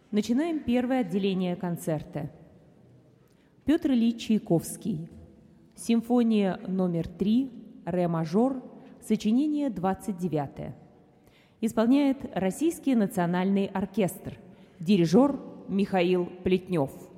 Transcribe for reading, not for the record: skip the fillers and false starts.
Начинаем первое отделение концерта. Петр Ильич Чайковский. Симфония номер 3, ре мажор, сочинение 29. Исполняет Российский национальный оркестр. Дирижер Михаил Плетнев.